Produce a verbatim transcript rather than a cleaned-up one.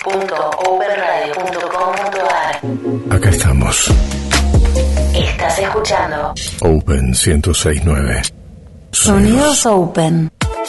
punto open radio punto com punto a r. Acá estamos. Estás escuchando Open ciento seis punto nueve. Sonidos Open.